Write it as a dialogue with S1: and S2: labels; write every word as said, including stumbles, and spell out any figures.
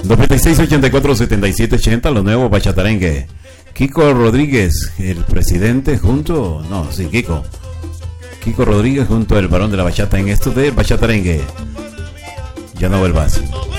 S1: noventa y seis, ochenta y cuatro, setenta y siete, ochenta, los nuevos bachatarengue. Kiko Rodríguez, el presidente, junto, no, sí, Kiko. Kiko Rodríguez junto al varón de la bachata en esto de bachatarengue. Ya no vuelvas.